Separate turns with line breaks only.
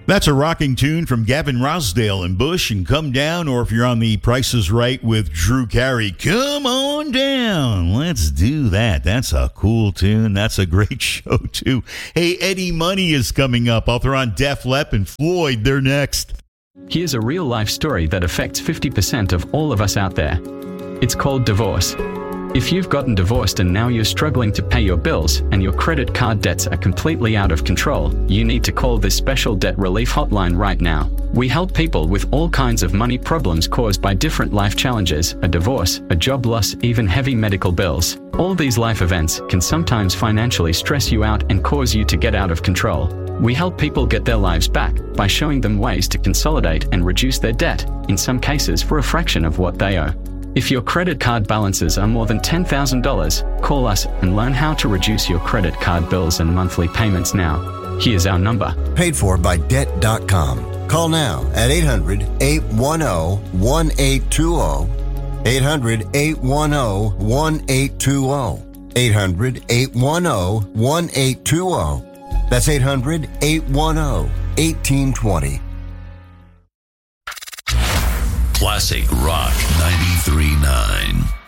That's a rocking tune from Gavin Rossdale and Bush and Come Down, or if you're on the Price is Right with Drew Carey, Come On Down. Let's do that. That's a cool tune. That's a great show, too. Hey, Eddie Money is coming up. I'll throw on Def Lepp and Floyd. They're next.
Here's a real-life story that affects 50% of all of us out there. It's called divorce. If you've gotten divorced and now you're struggling to pay your bills and your credit card debts are completely out of control, you need to call this special debt relief hotline right now. We help people with all kinds of money problems caused by different life challenges, a divorce, a job loss, even heavy medical bills. All these life events can sometimes financially stress you out and cause you to get out of control. We help people get their lives back by showing them ways to consolidate and reduce their debt, in some cases for a fraction of what they owe. If your credit card balances are more than $10,000, call us and learn how to reduce your credit card bills and monthly payments now. Here's our number.
Paid for by Debt.com. Call now at 800-810-1820. 800-810-1820. 800-810-1820. That's 800-810-1820.
Classic Rock 93.9.